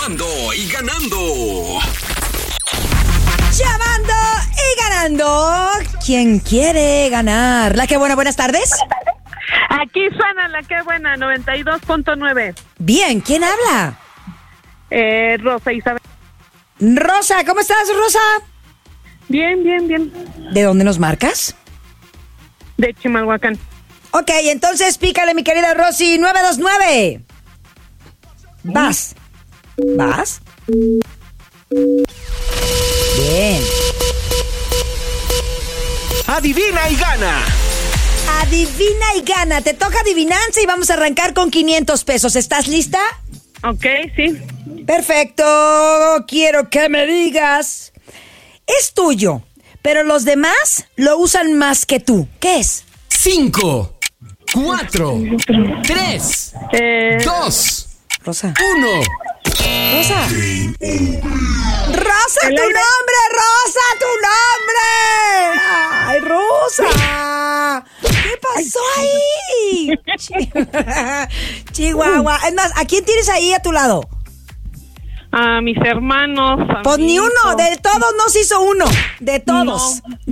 Llamando y ganando. Llamando y ganando. ¿Quién quiere ganar? La que buena, buenas tardes. Aquí suena la que buena, 92.9. Bien, ¿quién habla? Rosa Isabel. Rosa, ¿cómo estás, Rosa? Bien. ¿De dónde nos marcas? De Chimalhuacán. Ok, entonces pícale, mi querida Rosy, 929. Vas. Bien. Adivina y gana. Adivina y gana. Te toca adivinanza y vamos a arrancar con 500 pesos. ¿Estás lista? Ok, sí. Perfecto. Quiero que me digas. Es tuyo, pero los demás lo usan más que tú. ¿Qué es? 5, 4, 3, 2, Rosa. 1. Rosa. Rosa, tu nombre, Rosa, tu nombre. Ay, Rosa. ¿Qué pasó ahí? Chihuahua. Es más, ¿a quién tienes ahí a tu lado? A mis hermanos. Pues ni uno, amigos. de todos nos hizo uno. De todos. No.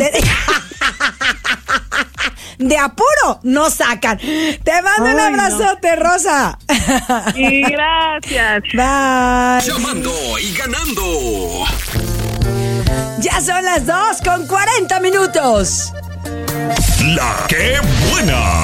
De apuro nos sacan. Te mando un abrazote, Rosa. Y gracias. Bye. Llamando y ganando. Ya son las 2:40. La que buena.